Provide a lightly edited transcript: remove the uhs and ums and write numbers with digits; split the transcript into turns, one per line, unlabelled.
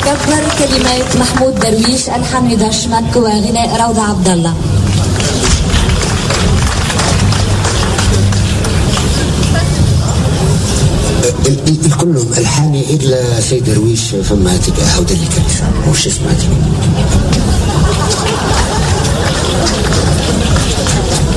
كبر كلمات محمود درويش، ألحان رضا شمك وغناء روضة عبد الله.
كلهم ألحاني إلا سيد درويش فما تبقى هودا اللي كان وش اسمها